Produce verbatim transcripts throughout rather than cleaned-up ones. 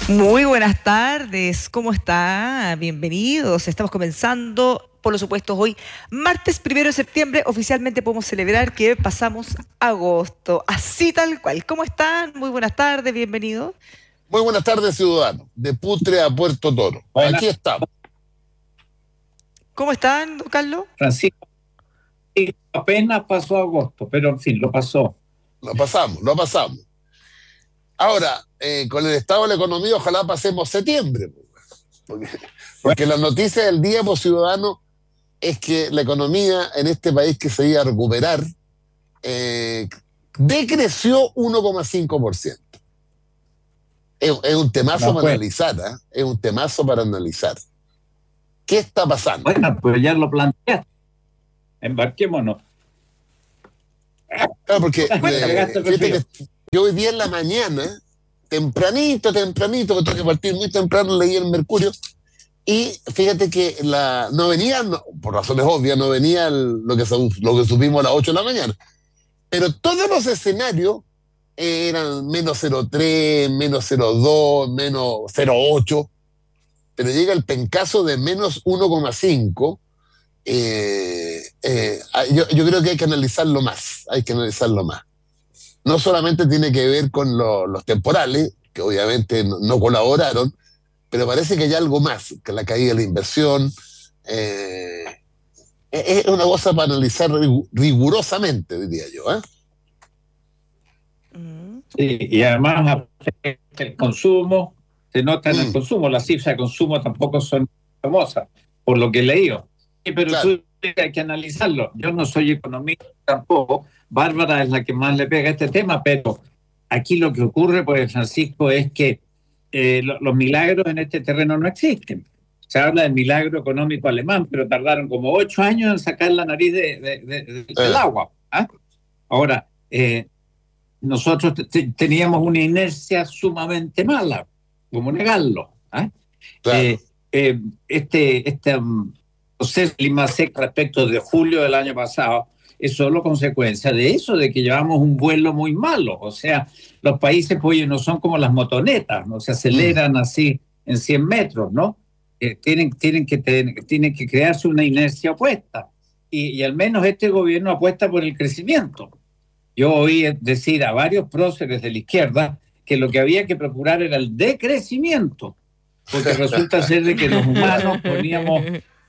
Muy buenas tardes, ¿cómo está? Bienvenidos. Estamos comenzando, por los supuestos, hoy, martes primero de septiembre. Oficialmente podemos celebrar que pasamos agosto, así tal cual. ¿Cómo están? Muy buenas tardes, bienvenidos. Muy buenas tardes, ciudadanos. De Putre a Puerto Toro. Buenas, Aquí estamos. ¿Cómo están, don Carlos? Francisco. Apenas pasó agosto, pero en fin, lo pasó. Lo pasamos, lo pasamos. Ahora, eh, con el estado de la economía, ojalá pasemos septiembre. Porque, porque la noticia del día, por ciudadano, es que la economía en este país que se iba a recuperar eh, decreció uno coma cinco por ciento. Es, es un temazo No, para pues, analizar, ¿eh? Es un temazo para analizar. ¿Qué está pasando? bueno, pues ya lo planteaste. Embarquémonos. Claro, porque Cuéntame, eh, gasto fíjate frío. que yo hoy día en la mañana, tempranito, tempranito, porque tengo que partir muy temprano, leí el Mercurio, y fíjate que la, no venía, no, por razones obvias, no venía el- lo, que, su- lo que supimos a las ocho de la mañana, pero todos los escenarios eran menos cero coma tres, menos cero coma dos, menos cero coma ocho, pero llega el pencazo de menos uno coma cinco. Eh, eh, yo, yo creo que hay que analizarlo más, hay que analizarlo más. No solamente tiene que ver con lo- los temporales, que obviamente no, no colaboraron, pero parece que hay algo más, que la caída de la inversión. eh, es es una cosa para analizar rigu- rigurosamente, diría yo. ¿eh? Mm. Sí, y además afecta el consumo, se nota en el Mm, consumo, las cifras de consumo tampoco son famosas, por lo que he leído. Sí, pero claro. tú hay que analizarlo. Yo no soy economista tampoco, Bárbara es la que más le pega a este tema, pero aquí lo que ocurre, pues, Francisco, es que eh, lo- los milagros en este terreno no existen. Se habla del milagro económico alemán, pero tardaron como ocho años en sacar la nariz de- de- de- del Eh, agua. ¿Ah? Ahora, eh, nosotros te- teníamos una inercia sumamente mala, ¿cómo negarlo? ¿Ah? claro. Eh, eh, este este um, proceso de Lima Sec respecto de julio del año pasado es solo consecuencia de eso, de que llevamos un vuelo muy malo. O sea, los países pues, no son como las motonetas, no se Mm, aceleran así en cien metros, ¿no? Eh, tienen, tienen, que tener, tienen que crearse una inercia opuesta. Y, y al menos este gobierno apuesta por el crecimiento. Yo oí decir a varios próceres de la izquierda que lo que había que procurar era el decrecimiento, porque resulta ser de que los humanos poníamos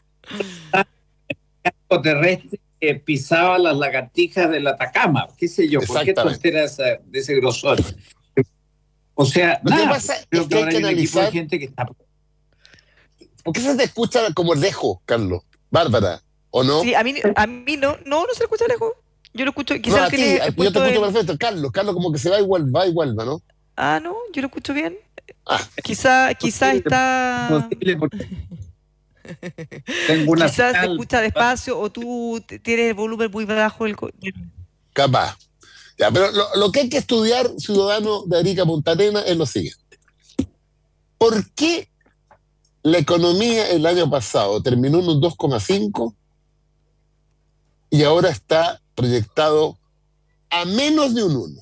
algo terrestre que pisaba las lagartijas del Atacama, qué sé yo, ¿por qué exactamente. tontera esa, de ese grosor? O sea, Lo que nada, pasa es creo que que hay ahora que hay un equipo de analizar, gente que está... ¿por qué se te escucha como lejos, Carlos? Bárbara, ¿o no? Sí, a mí, a mí no, no, no se lo escucha lejos. Yo lo escucho, No, quizás lo a ti, tiene a- yo te puesto escucho en. perfecto. Carlos, Carlos como que se va igual, va igual, ¿no? Ah, no, yo lo escucho bien. Ah, Quizá, quizá Posible, está. posible porque tengo una Quizás se señal. escucha despacio o tú t- tienes el volumen muy bajo. El co- del- capaz. Ya, pero lo, lo que hay que estudiar, ciudadano de Arica Punta Arenas, es lo siguiente. ¿Por qué la economía el año pasado terminó en un dos coma cinco y ahora está proyectado a menos de un uno?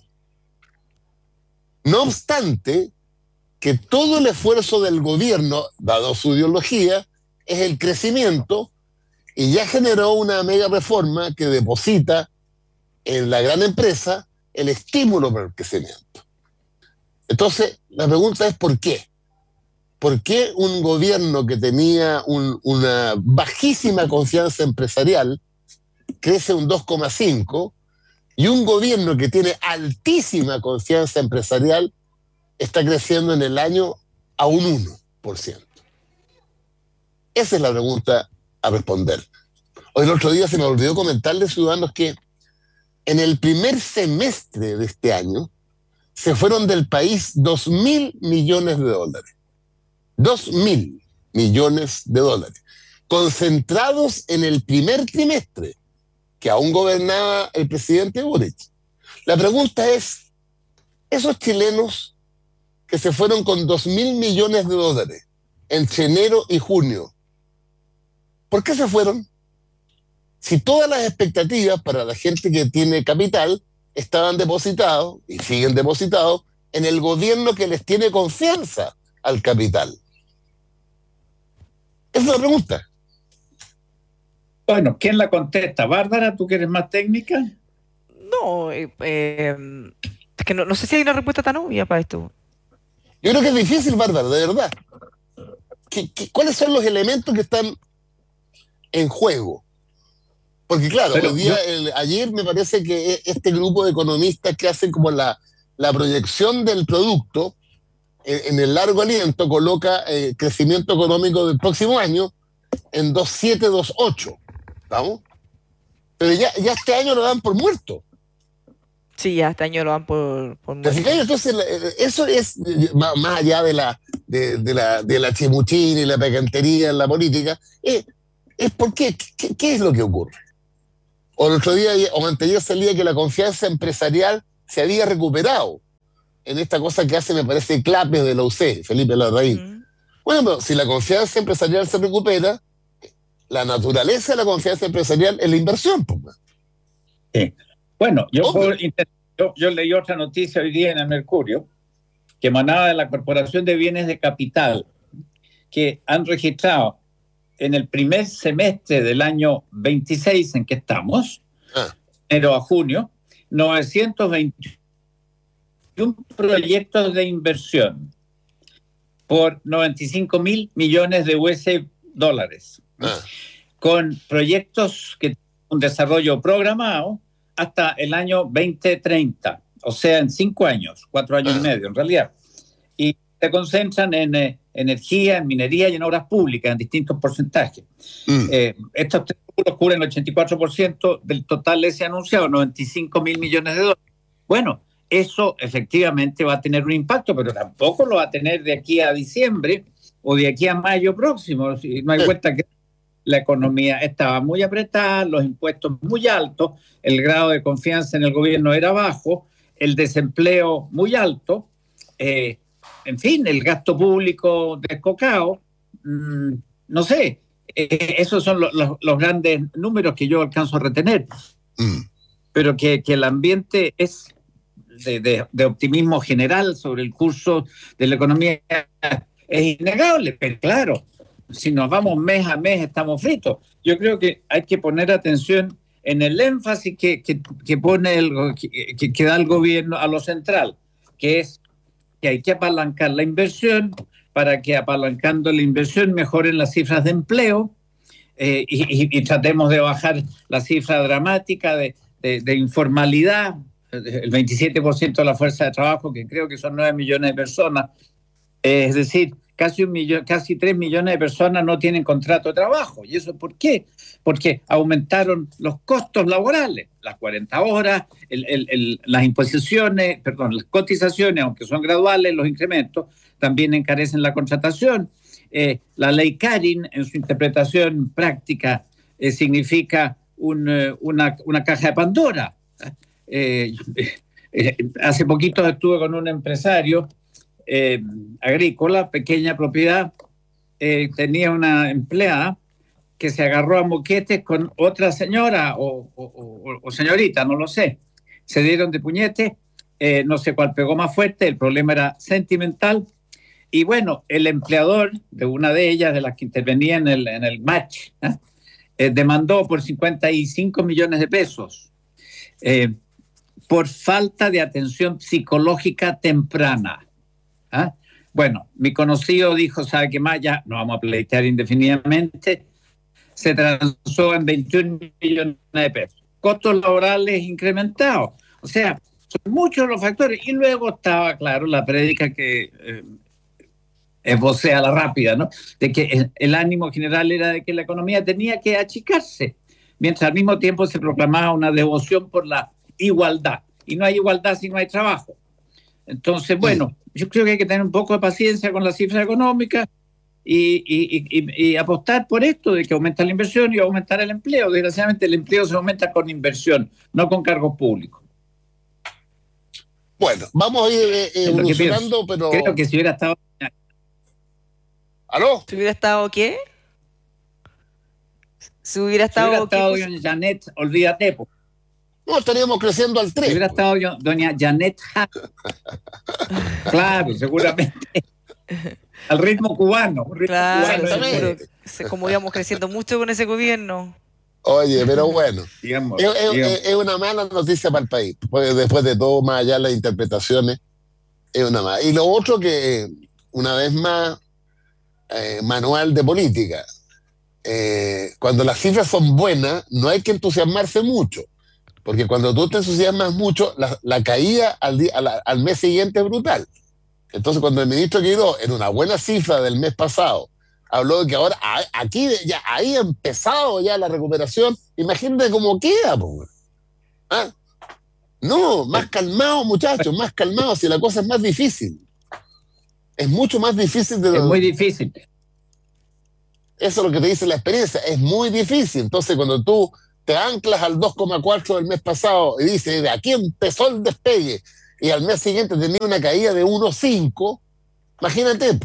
No obstante, que todo el esfuerzo del gobierno, dado su ideología, es el crecimiento y ya generó una mega reforma que deposita en la gran empresa el estímulo para el crecimiento. Entonces, la pregunta es ¿por qué? ¿Por qué un gobierno que tenía un, una bajísima confianza empresarial crece un dos coma cinco y un gobierno que tiene altísima confianza empresarial está creciendo en el año a un uno por ciento? Esa es la pregunta a responder. Hoy el otro día se me olvidó comentarles, ciudadanos, que en el primer semestre de este año se fueron del país dos mil millones de dólares. Dos mil millones de dólares. Concentrados en el primer trimestre, que aún gobernaba el presidente Boric. La pregunta es, esos chilenos que se fueron con dos mil millones de dólares entre enero y junio, ¿por qué se fueron? Si todas las expectativas para la gente que tiene capital estaban depositados y siguen depositados en el gobierno que les tiene confianza, al capital? Esa es la pregunta. Bueno, ¿quién la contesta? Bárbara, ¿tú que eres más técnica? No, eh, eh, es que no, no sé si hay una respuesta tan obvia para esto. Yo creo que es difícil, Bárbara, de verdad. ¿Qué, qué, ¿Cuáles son los elementos que están en juego? Porque claro, Pero hoy día, yo- el- ayer me parece que este grupo de economistas que hacen como la, la proyección del producto en, en el largo aliento coloca eh, crecimiento económico del próximo año en dos coma siete, dos coma ocho. ¿Estamos? Pero ya, ya este año lo dan por muerto. Sí, ya este año lo dan por, por ¿Te muerto. fijas? Entonces, la- eso es eh, más, más allá de la, de, de la, de la chimuchina y la pecantería en la política, eh, es por qué, qué, qué es lo que ocurre. O el otro día, o anteayer salía que la confianza empresarial se había recuperado en esta cosa que hace, me parece, Clape de la U C, Felipe Larraín. Mm. Bueno, pero si la confianza empresarial se recupera, la naturaleza de la confianza empresarial es la inversión, pues. Sí. Bueno, yo, Obvio. puedo inter- yo, yo leí otra noticia hoy día en el Mercurio que emanaba de la Corporación de Bienes de Capital, que han registrado en el primer semestre del año veintiséis en que estamos, Ah, enero a junio, novecientos veintiún proyectos de inversión por noventa y cinco mil millones de U S dólares, ah, con proyectos que tienen un desarrollo programado hasta el año veinte treinta, o sea, en cinco años, cuatro años Ah. y medio en realidad. Y se concentran en eh, energía, en minería y en obras públicas en distintos porcentajes. mm, Eh, estos tres rubros cubren el ochenta y cuatro por ciento del total ese anunciado, noventa y cinco mil millones de dólares. Bueno, eso efectivamente va a tener un impacto, pero tampoco lo va a tener de aquí a diciembre o de aquí a mayo próximo. Si no hay Eh. vuelta, que la economía estaba muy apretada, los impuestos muy altos, el grado de confianza en el gobierno era bajo, el desempleo muy alto, eh, en fin, el gasto público descocado, mmm, no sé, eh, esos son lo, lo, los grandes números que yo alcanzo a retener, mm. pero que, que el ambiente es de, de, de optimismo general sobre el curso de la economía es innegable, pero claro, si nos vamos mes a mes estamos fritos. Yo creo que hay que poner atención en el énfasis que, que, que pone el, que, que da el gobierno a lo central, que es que hay que apalancar la inversión para que apalancando la inversión mejoren las cifras de empleo eh, y, y, y tratemos de bajar la cifra dramática de, de, de informalidad, el veintisiete por ciento de la fuerza de trabajo, que creo que son nueve millones de personas, eh, es decir, casi un millón, casi tres millones de personas no tienen contrato de trabajo. ¿Y eso por qué? Porque aumentaron los costos laborales, las cuarenta horas, el, el, el, las imposiciones, perdón, las cotizaciones, aunque son graduales, los incrementos, también encarecen la contratación. Eh, la ley Carin, en su interpretación práctica, eh, significa un, eh, una, una caja de Pandora. Eh, eh, hace poquito estuve con un empresario eh, agrícola, pequeña propiedad, eh, tenía una empleada que se agarró a moquetes con otra señora o, o, o, o señorita, no lo sé. Se dieron de puñete, eh, no sé cuál pegó más fuerte, el problema era sentimental. Y bueno, el empleador de una de ellas, de las que intervenía en el, en el match, ¿eh? Eh, demandó por cincuenta y cinco millones de pesos eh, por falta de atención psicológica temprana. ¿eh? Bueno, mi conocido dijo, ¿sabe qué más? Ya no vamos a pleitear indefinidamente. Se transó en veintiún millones de pesos. Costos laborales incrementados. O sea, son muchos los factores. Y luego estaba, claro, la prédica que eh, esbocea la rápida, ¿no? De que el, el ánimo general era de que la economía tenía que achicarse, mientras al mismo tiempo se proclamaba una devoción por la igualdad. Y no hay igualdad si no hay trabajo. Entonces, bueno, yo creo que hay que tener un poco de paciencia con las cifras económicas y, y, y, y apostar por esto de que aumenta la inversión y aumentar el empleo. Desgraciadamente el empleo se aumenta con inversión, no con cargos públicos. Bueno, vamos a ir eh, evolucionando, pero... Creo que si hubiera estado... ¿Aló? ¿Si hubiera estado qué? Si hubiera estado... Si hubiera estado doña Janet, olvídate. Po. No, estaríamos creciendo al tres. Si hubiera estado yo, doña Janet Claro, seguramente. al ritmo cubano. Un ritmo Claro, cubano seguro. Exactamente. Se- Como íbamos creciendo mucho con ese gobierno. Oye, pero bueno, digamos, es, es- digamos. es una mala noticia para el país, porque después de todo, más allá de las interpretaciones, es una mala. Y lo otro que, una vez más, eh, manual de política. Eh, cuando las cifras son buenas, no hay que entusiasmarse mucho, porque cuando tú te entusiasmas mucho, la, la caída al, día, al, al mes siguiente es brutal. Entonces, cuando el ministro Quiró, en una buena cifra del mes pasado, habló de que ahora a- aquí ya ahí ha empezado ya la recuperación, imagínate cómo queda, po. ¿Ah? No, más calmado, muchachos, más calmado, si la cosa es más difícil. Es mucho más difícil de Es lo, muy difícil. eso es lo que te dice la experiencia, es muy difícil. Entonces, cuando tú te anclas al dos coma cuatro del mes pasado y dices, de aquí empezó el despegue, y al mes siguiente tenía una caída de uno coma cinco, imagínate.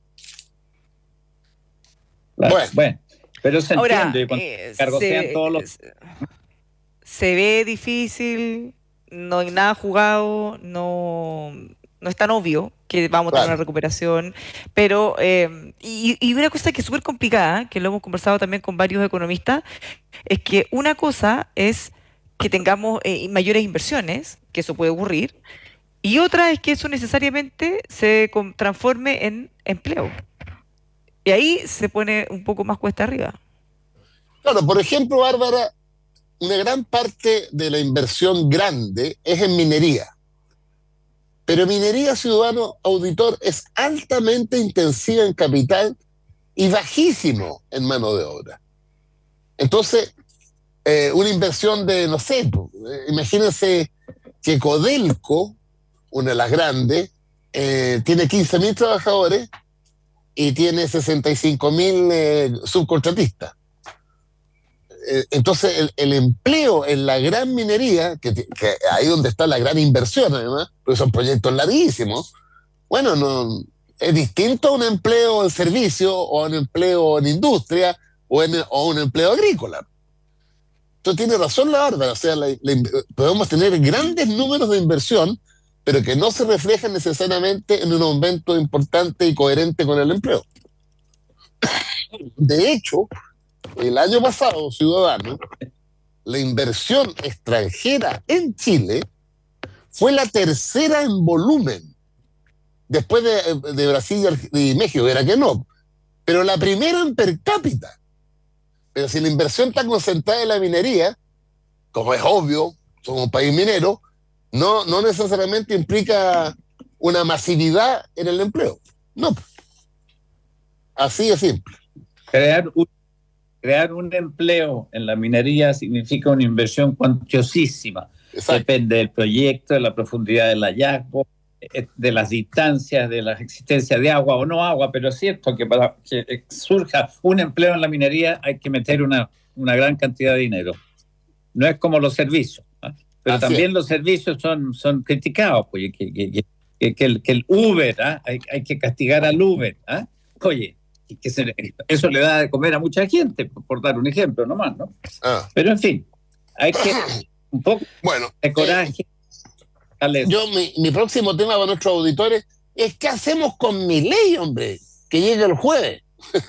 Claro, Bueno, bueno, pero se Ahora, entiende cuando eh, cargosean se, todos los... se ve difícil, no hay nada jugado, no, no es tan obvio que vamos a tener una claro, recuperación, pero eh, y, y una cosa que es súper complicada, que lo hemos conversado también con varios economistas, es que una cosa es que tengamos eh, mayores inversiones, que eso puede ocurrir, y otra es que eso necesariamente se con- transforme en empleo. Y ahí se pone un poco más cuesta arriba. claro, por ejemplo, Bárbara, una gran parte de la inversión grande es en minería. Pero minería, ciudadano auditor, es altamente intensiva en capital y bajísimo en mano de obra. Entonces, eh, una inversión de, no sé, po, eh, imagínense que Codelco, una de las grandes, eh, tiene quince mil trabajadores y tiene sesenta y cinco mil eh, subcontratistas. Eh, entonces, el, el empleo en la gran minería, que, ti- que ahí donde está la gran inversión además, porque son proyectos larguísimos, bueno, no, es distinto a un empleo en servicio o a un empleo en industria o, en, o un empleo agrícola. Entonces tiene razón la Bárbara, o sea, la- la podemos tener grandes números de inversión, pero que no se reflejan necesariamente en un aumento importante y coherente con el empleo. De hecho, el año pasado, ciudadano, la inversión extranjera en Chile fue la tercera en volumen, después de, de Brasil y México, era que no, pero la primera en per cápita. Pero si la inversión está concentrada en la minería, como es obvio, somos un país minero, no, no necesariamente implica una masividad en el empleo. No, así de simple. Crear un, crear un empleo en la minería significa una inversión cuantiosísima. Exacto. Depende del proyecto, de la profundidad del hallazgo, de las distancias, de la existencia de agua o no agua, pero es cierto que para que surja un empleo en la minería hay que meter una, una gran cantidad de dinero. No es como los servicios, ¿eh? Pero Así también es. los servicios son, son criticados, pues, que, que, que, que, el, que el Uber, ¿eh? hay, hay que castigar al Uber. ¿eh? Oye, que se, eso le da de comer a mucha gente, por dar un ejemplo nomás, ¿no? Ah. Pero en fin, hay que un poco bueno, de coraje. Eh, yo, mi, mi próximo tema para nuestros auditores es ¿qué hacemos con mi ley, hombre? Que llegue el jueves.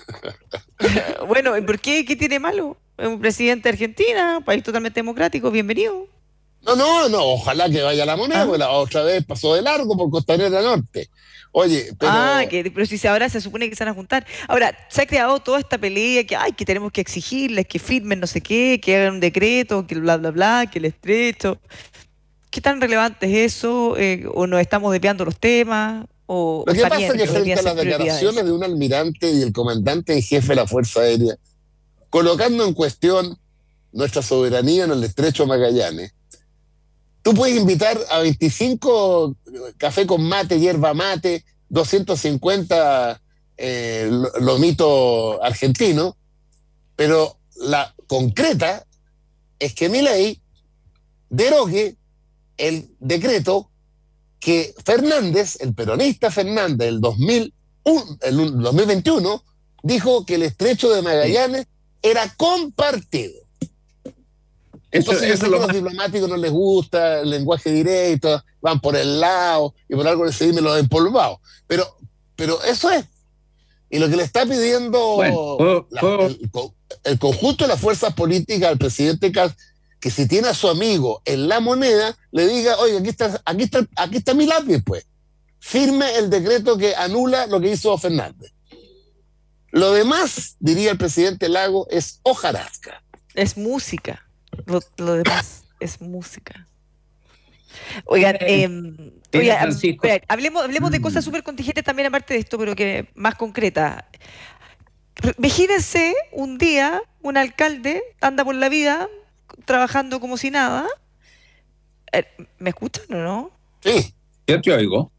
Bueno, ¿y por qué? ¿Qué tiene malo? Es un presidente de Argentina, país totalmente democrático, bienvenido. No, no, no, ojalá que vaya la moneda, ¿Ah? porque la otra vez pasó de largo por Costanera Norte. Oye, pero... Ah, que, pero si se- ahora se supone que se van a juntar. Ahora, se ha creado toda esta pelea que, ay, que tenemos que exigirles que firmen no sé qué, que hagan un decreto, que bla, bla, bla, que el estrecho. ¿Qué tan relevante es eso? Eh, ¿O nos estamos desviando los temas? ¿O, Lo o que está pasa bien, es que que frente deberían a ser las declaraciones prioridades? de un almirante y el comandante en jefe de la Fuerza Aérea, colocando en cuestión nuestra soberanía en el estrecho de Magallanes, tú puedes invitar a veinticinco café con mate, hierba mate, doscientos cincuenta eh, lomitos argentinos, pero la concreta es que Milei derogue el decreto que Fernández, el peronista Fernández, el, dos mil uno, el dos mil veintiuno, dijo que el estrecho de Magallanes sí. era compartido. Entonces, eso, eso yo sé que a los más... diplomáticos no les gusta el lenguaje directo, van por el lado y por algo se me lo empolvado. Pero, pero eso es. Y lo que le está pidiendo Bueno, puedo, la, puedo, el, el conjunto de las fuerzas políticas al presidente Kast, que si tiene a su amigo en La Moneda, le diga, oye, aquí está, aquí está, aquí está mi lápiz, pues. Firme el decreto que anula lo que hizo Fernández. Lo demás, diría el presidente Lago, es hojarasca. Es música. Lo, lo demás es música. Oigan, eh, oigan, Francisco. oigan, hablemos, hablemos de Mm. cosas súper contingentes también aparte de esto, pero que más concretas. Re- Imagínense un día un alcalde anda por la vida trabajando como si nada. Eh, ¿Me escuchan o no? Sí, Yo te oigo.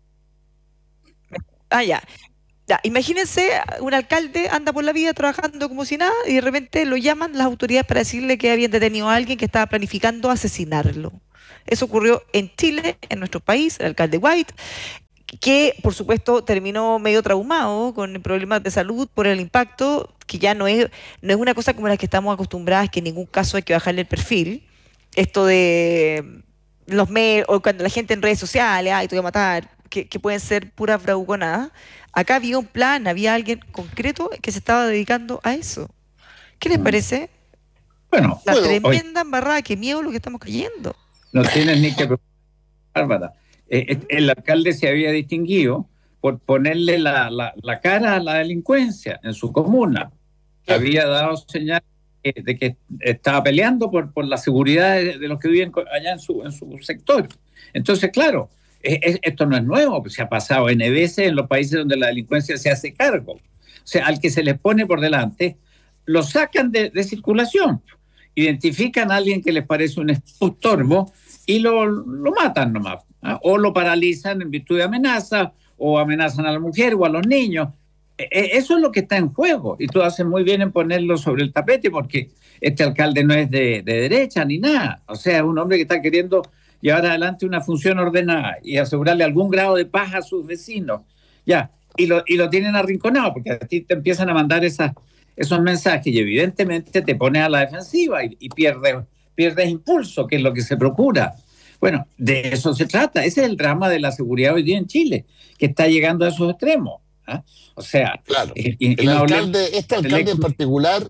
Ah, ya. Ya, imagínense, un alcalde anda por la vida trabajando como si nada y de repente lo llaman las autoridades para decirle que habían detenido a alguien que estaba planificando asesinarlo. Eso ocurrió en Chile, en nuestro país, el alcalde White, que por supuesto terminó medio traumado con problemas de salud por el impacto, que ya no es, no es una cosa como la que estamos acostumbradas, que en ningún caso hay que bajarle el perfil. Esto de los medios, o cuando la gente en redes sociales, ay, te voy a matar, que, que pueden ser puras bravuconadas. Acá había un plan, había alguien concreto que se estaba dedicando a eso. ¿Qué les Mm. parece? Bueno, La Bueno, oye, tremenda embarrada, qué miedo lo que estamos cayendo. no tienes ni que preocupar, Bárbara. Eh, eh, el alcalde se había distinguido por ponerle la, la, la cara a la delincuencia en su comuna. Sí. Había dado señal de, de que estaba peleando por, por la seguridad de, de los que viven co- allá en su, en su sector. Entonces, claro, eh, eh, esto no es nuevo, pues se ha pasado N veces en los países donde la delincuencia se hace cargo. O sea, al que se les pone por delante, lo sacan de, de circulación, identifican a alguien que les parece un estorbo y lo, lo matan nomás, ¿ah? O lo paralizan en virtud de amenazas, o amenazan a la mujer o a los niños. E- e- Eso es lo que está en juego, y tú haces muy bien en ponerlo sobre el tapete, porque este alcalde no es de, de derecha ni nada. O sea, es un hombre que está queriendo llevar adelante una función ordenada y asegurarle algún grado de paz a sus vecinos. Ya, y lo, y lo tienen arrinconado, porque a ti te empiezan a mandar esas, esos mensajes y evidentemente te pones a la defensiva y, y pierdes, pierdes impulso, que es lo que se procura. Bueno, de eso se trata. Ese es el drama de la seguridad hoy día en Chile, que está llegando a esos extremos. ¿Ah? O sea, claro. y, y El no alcalde, hablemos este del alcalde ex- en particular,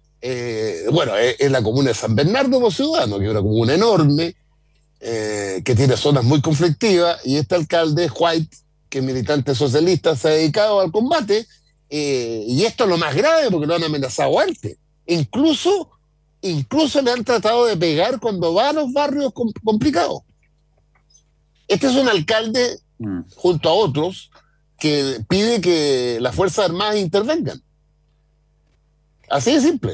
eh, bueno, es, es la comuna de San Bernardo por Ciudadano, que es una comuna enorme, eh, que tiene zonas muy conflictivas, y este alcalde, White, que es militante socialista, se ha dedicado al combate, eh, y esto es lo más grave porque lo han amenazado antes. Incluso, incluso le han tratado de pegar cuando va a los barrios com- complicados. Este es un alcalde, Mm. junto a otros, que pide que las Fuerzas Armadas intervengan. Así de simple.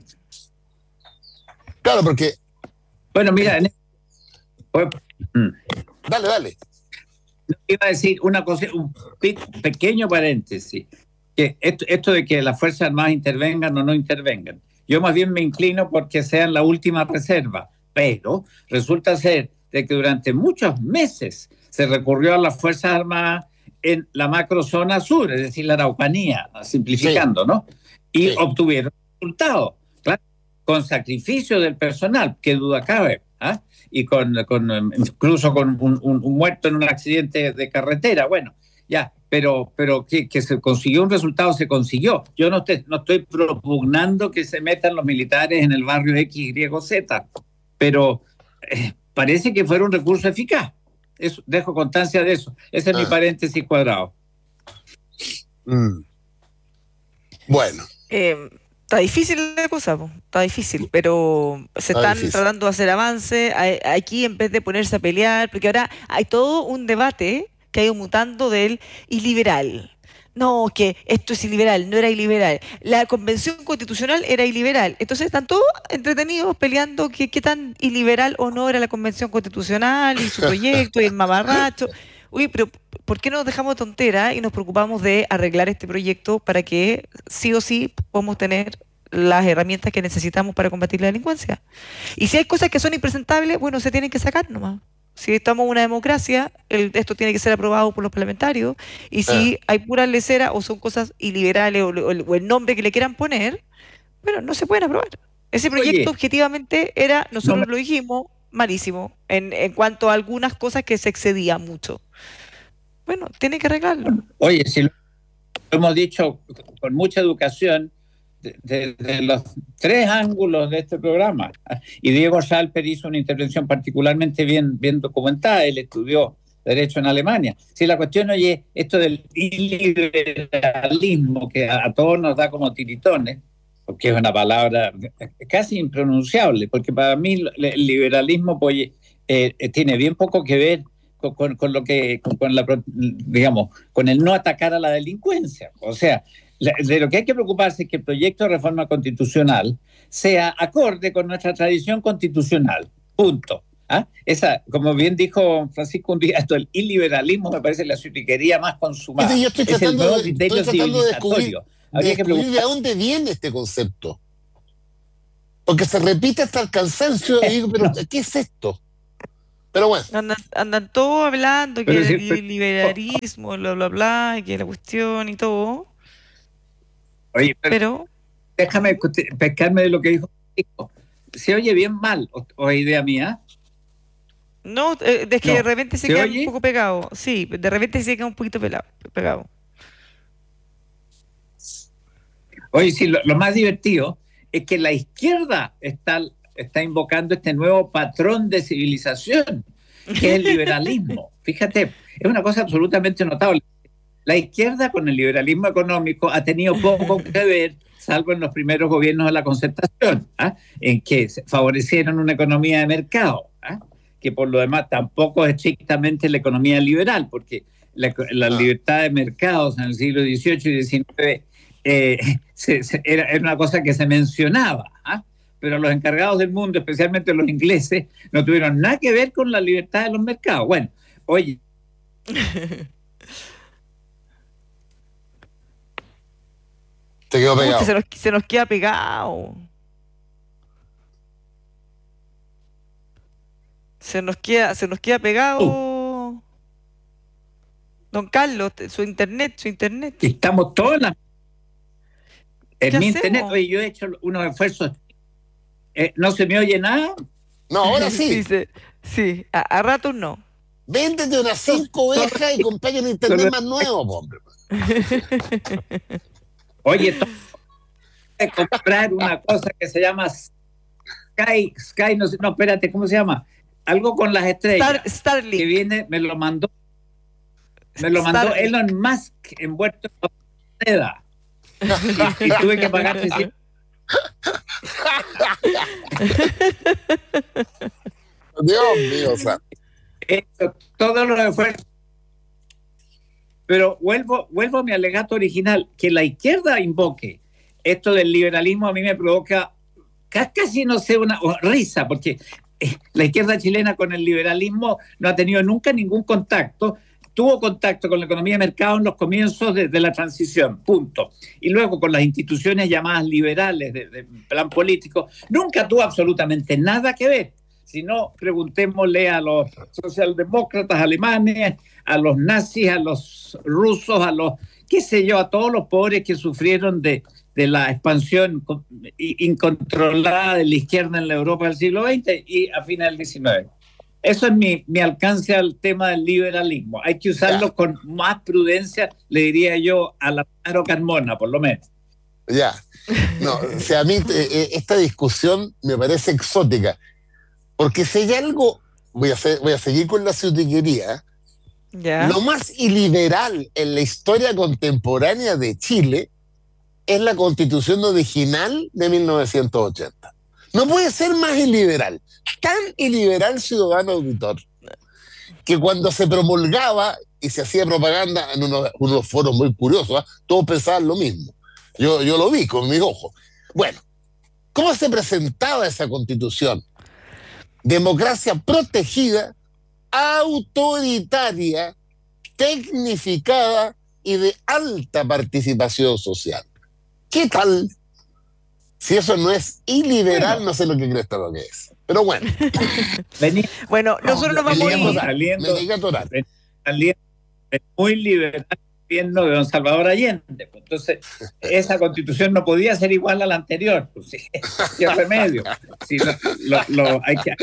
Claro, porque... Bueno, mira, en- pues, mm. Dale, dale. iba a decir una cosa, un pe- pequeño paréntesis, que esto, esto de que las Fuerzas Armadas intervengan o no intervengan, yo más bien me inclino porque sean la última reserva, pero resulta ser de que durante muchos meses se recurrió a las Fuerzas Armadas en la macrozona sur, es decir, la Araucanía, simplificando, sí. ¿no? Y sí. obtuvieron resultados, claro, con sacrificio del personal, qué duda cabe, ¿ah? Y con, con incluso con un, un, un muerto en un accidente de carretera, bueno, ya, pero, pero que, que se consiguió un resultado, se consiguió. Yo no, te, no estoy propugnando que se metan los militares en el barrio X, Y, Z, pero eh, parece que fuera un recurso eficaz. Eso, dejo constancia de eso. Ese es ah. mi paréntesis cuadrado. Mm. Bueno. Eh, Está difícil la cosa, po. Está difícil, pero se está están difícil. tratando de hacer avances. Aquí, en vez de ponerse a pelear, porque ahora hay todo un debate que ha ido mutando del iliberal. No, que esto es iliberal, no era iliberal. La convención constitucional era iliberal. Entonces están todos entretenidos peleando que qué tan iliberal o no era la convención constitucional y su proyecto y el mamarracho. Uy, pero ¿por qué nos dejamos de tontera y nos preocupamos de arreglar este proyecto para que sí o sí podamos tener las herramientas que necesitamos para combatir la delincuencia? Y si hay cosas que son impresentables, bueno, se tienen que sacar nomás. Si estamos en una democracia, el, esto tiene que ser aprobado por los parlamentarios, y si ah. hay pura lecera o son cosas iliberales o, o, o el nombre que le quieran poner, bueno, no se pueden aprobar. Ese proyecto Oye, objetivamente era, nosotros no me... lo dijimos, malísimo, en, en cuanto a algunas cosas que se excedían mucho. Bueno, tiene que arreglarlo. Oye, si lo, hemos dicho con mucha educación desde de, de los tres ángulos de este programa. Y Diego Schalper hizo una intervención particularmente bien, bien documentada. Él estudió Derecho en Alemania. Si la cuestión, oye, esto del iliberalismo, que a, a todos nos da como tiritones, porque es una palabra casi impronunciable, porque para mí el liberalismo pues, eh, tiene bien poco que ver con, con, con lo que, con, con la, digamos, con el no atacar a la delincuencia. O sea, de lo que hay que preocuparse es que el proyecto de reforma constitucional sea acorde con nuestra tradición constitucional. Punto. ¿Ah? Esa, como bien dijo Francisco un día, esto el iliberalismo me parece la citriquería más consumada. Yo estoy es el nuevo tratando, de, criterio estoy tratando de descubrir, de, que descubrir de dónde viene este concepto. Porque se repite hasta el cansancio y digo, pero ¿qué es esto? Pero bueno. Andan, andan todos hablando que Pero el sí, pero- liberalismo, bla, bla, bla, y que la cuestión y todo. Oye, pero Pero déjame pescarme de lo que dijo. ¿Se oye bien mal o, o es idea mía? no, eh, es que No. de repente se ¿Se queda oye? un poco pegado. Sí, de repente se queda un poquito pelado, pegado. Oye, sí, lo, lo más divertido es que la izquierda está, está invocando este nuevo patrón de civilización, que es el liberalismo. Fíjate, es una cosa absolutamente notable. La izquierda con el liberalismo económico ha tenido poco que ver, salvo en los primeros gobiernos de la Concertación, ¿ah? En que favorecieron una economía de mercado, ¿ah? Que por lo demás tampoco es estrictamente la economía liberal, porque la, la libertad de mercados en el siglo dieciocho y diecinueve eh, se, se, era, era una cosa que se mencionaba, ¿ah? Pero los encargados del mundo, especialmente los ingleses, no tuvieron nada que ver con la libertad de los mercados. Bueno, oye, Se quedó pegado. Pucha, se, nos, se nos queda pegado. Se nos queda, se nos queda pegado. Don Carlos, te- su internet, su internet. estamos todos en la... En ¿Qué mi hacemos? internet, oye, yo he hecho unos esfuerzos. Eh, ¿No se me oye nada? No, ahora sí. se- sí, a, a ratos no. Véndete unas cinco ovejas y comprate un internet más nuevo, po, hombre. Oye, tengo que comprar una cosa que se llama Sky, Sky, no sé, no, espérate, ¿cómo se llama? Algo con las estrellas. Star, Starlink. Que viene, me lo mandó, me lo mandó Starlink. Elon Musk envuelto en seda. Y, y tuve que pagar trescientos. Dios mío, o sea. Esto, todos los esfuerzos. Pero vuelvo, vuelvo a mi alegato original, que la izquierda invoque esto del liberalismo a mí me provoca casi, no sé, una risa, porque la izquierda chilena con el liberalismo no ha tenido nunca ningún contacto. Tuvo contacto con la economía de mercado en los comienzos de, de la transición, punto. Y luego con las instituciones llamadas liberales de, de plan político, nunca tuvo absolutamente nada que ver. Si no, preguntémosle a los socialdemócratas alemanes, a los nazis, a los rusos, a los, qué sé yo, a todos los pobres que sufrieron de, de la expansión incontrolada de la izquierda en la Europa del siglo veinte y a finales del diecinueve. Eso es mi, mi alcance al tema del liberalismo. Hay que usarlo ya. Con más prudencia, le diría yo, a la Caro Carmona, por lo menos. Ya. No, o sea, a mí eh, esta discusión me parece exótica. Porque si hay algo, voy a, hacer, voy a seguir con la ciutiquería, ¿Ya? Lo más iliberal en la historia contemporánea de Chile es la Constitución original de mil novecientos ochenta. No puede ser más iliberal. Tan iliberal, ciudadano auditor, que cuando se promulgaba y se hacía propaganda en unos, unos foros muy curiosos, ¿eh? Todos pensaban lo mismo. Yo, yo lo vi con mis ojos. Bueno, ¿cómo se presentaba esa Constitución? Democracia protegida, autoritaria, tecnificada y de alta participación social. ¿Qué tal? Si eso no es iliberal, bueno, no sé lo que crees lo que es. Pero bueno. Vení, bueno, nosotros no, nos vamos a ir. Saliendo, saliendo muy liberal el gobierno de don Salvador Allende. Entonces, esa constitución no podía ser igual a la anterior. Pues, sí, ¿qué remedio? Si lo, lo, lo, hay que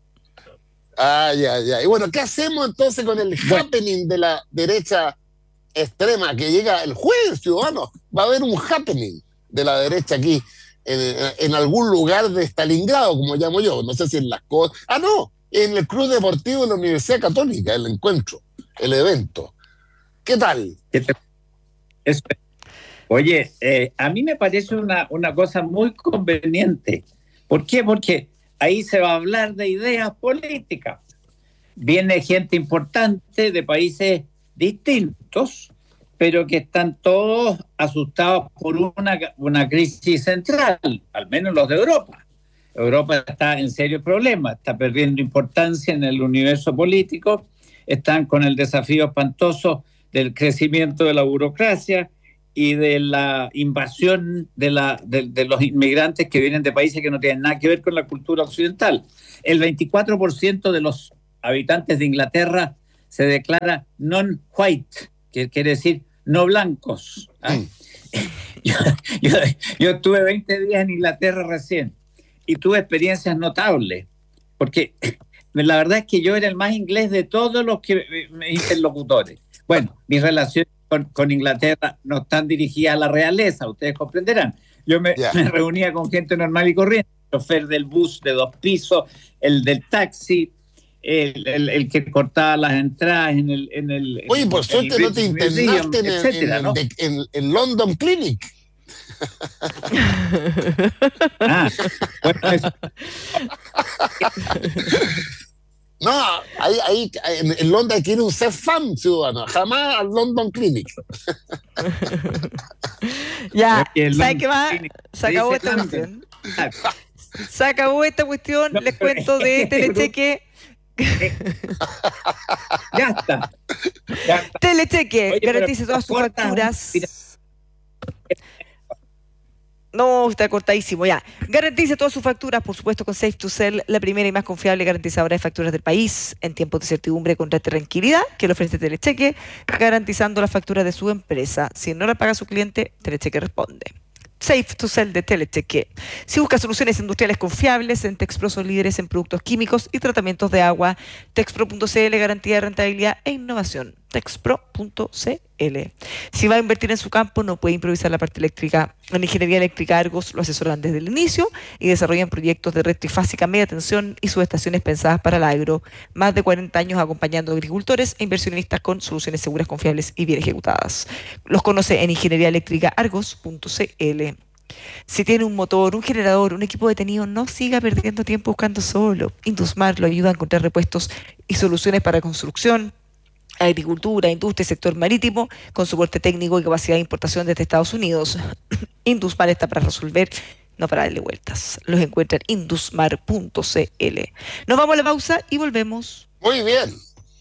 Ah, ya, ya. Y bueno, ¿qué hacemos entonces con el bueno. happening de la derecha extrema que llega el jueves, ciudadanos. Va a haber un happening de la derecha aquí, en, en algún lugar de Stalingrado, como llamo yo. No sé si en las cosas. Ah, no, en el Club Deportivo de la Universidad Católica, el encuentro, el evento. ¿Qué tal? ¿Qué te... Eso. Oye, eh, a mí me parece una, una cosa muy conveniente. ¿Por qué? Porque ahí se va a hablar de ideas políticas. Viene gente importante de países distintos, pero que están todos asustados por una, una crisis central, al menos los de Europa. Europa está en serio problema, está perdiendo importancia en el universo político, están con el desafío espantoso del crecimiento de la burocracia y de la invasión de, la, de, de los inmigrantes que vienen de países que no tienen nada que ver con la cultura occidental. El veinticuatro por ciento de los habitantes de Inglaterra se declara non-white, que quiere decir no blancos. ¿Ah? Mm. Yo, yo, yo estuve veinte días en Inglaterra recién y tuve experiencias notables, porque la verdad es que yo era el más inglés de todos los que, interlocutores. Bueno, mis relaciones con, con Inglaterra no están dirigidas a la realeza, ustedes comprenderán. Yo me, yeah. me reunía con gente normal y corriente, el chofer del bus de dos pisos, el del taxi, El, el, el que cortaba las entradas en el... En el Oye, por suerte no te internaste en, etcétera, en, ¿no? en, en, en London Clinic. Ah, bueno, eso. No, ahí, ahí, en, en London hay que ir a un C E F A M, ciudadano, jamás al London Clinic. Ya, ¿sabes qué más? Se acabó esta cuestión. Se acabó esta cuestión, no, les cuento de Telecheque. Ya está. Ya está. Telecheque, Oye, garantice todas sus facturas. Mira. No, está cortadísimo, ya. Garantice todas sus facturas, por supuesto, con Safe to Sell, la primera y más confiable garantizadora de facturas del país, en tiempos de certidumbre contra tranquilidad, que le ofrece Telecheque, garantizando las facturas de su empresa. Si no la paga su cliente, Telecheque responde. Safe to Sell de Telecheque. Si busca soluciones industriales confiables, en Texpro son líderes en productos químicos y tratamientos de agua. Texpro punto c l, garantía de rentabilidad e innovación. Texpro punto c l. Si va a invertir en su campo, no puede improvisar la parte eléctrica. En Ingeniería Eléctrica Argos lo asesoran desde el inicio y desarrollan proyectos de red trifásica, media tensión y subestaciones pensadas para el agro. Más de cuarenta años acompañando a agricultores e inversionistas con soluciones seguras, confiables y bien ejecutadas. Los conoce en Ingeniería Eléctrica Argos punto c l. Si tiene un motor, un generador, un equipo detenido, no siga perdiendo tiempo buscando solo. Indusmar lo ayuda a encontrar repuestos y soluciones para construcción, agricultura, industria y sector marítimo, con soporte técnico y capacidad de importación desde Estados Unidos. Indusmar está para resolver, no para darle vueltas. Los encuentra en indusmar punto c l. Nos vamos a la pausa y volvemos. Muy bien.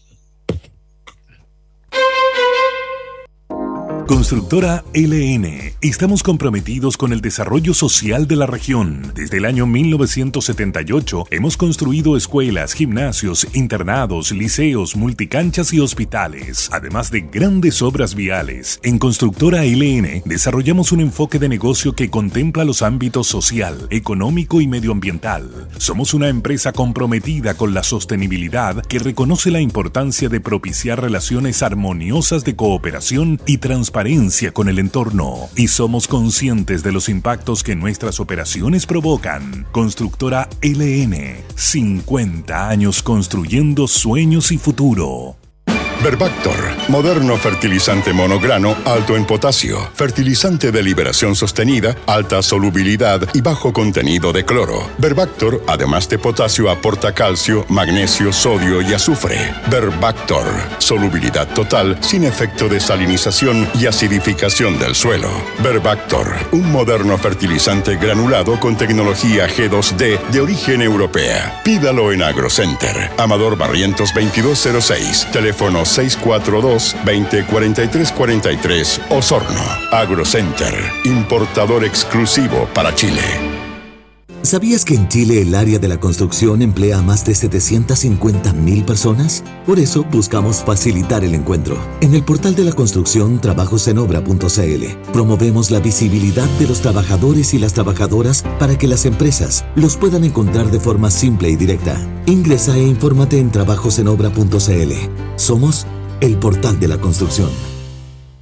Constructora L N. Estamos comprometidos con el desarrollo social de la región. Desde el año mil novecientos setenta y ocho hemos construido escuelas, gimnasios, internados, liceos, multicanchas y hospitales, además de grandes obras viales. En Constructora L N desarrollamos un enfoque de negocio que contempla los ámbitos social, económico y medioambiental. Somos una empresa comprometida con la sostenibilidad que reconoce la importancia de propiciar relaciones armoniosas de cooperación y transparencia con el entorno, y somos conscientes de los impactos que nuestras operaciones provocan. Constructora L N, cincuenta años construyendo sueños y futuro. Verbactor, moderno fertilizante monograno alto en potasio, fertilizante de liberación sostenida, alta solubilidad y bajo contenido de cloro. Verbactor, además de potasio, aporta calcio, magnesio, sodio y azufre. Verbactor, solubilidad total sin efecto de salinización y acidificación del suelo. Verbactor, un moderno fertilizante granulado con tecnología G dos D de origen europea. Pídalo en AgroCenter. Amador Barrientos veintidós cero seis, teléfono seis cuatro dos, veinte, cuarenta y tres cuarenta y tres, Osorno. AgroCenter, importador exclusivo para Chile. ¿Sabías que en Chile el área de la construcción emplea a más de setecientas cincuenta mil personas? Por eso buscamos facilitar el encuentro. En el portal de la construcción trabajos en obra punto c l promovemos la visibilidad de los trabajadores y las trabajadoras para que las empresas los puedan encontrar de forma simple y directa. Ingresa e infórmate en trabajos en obra punto c l. Somos el portal de la construcción.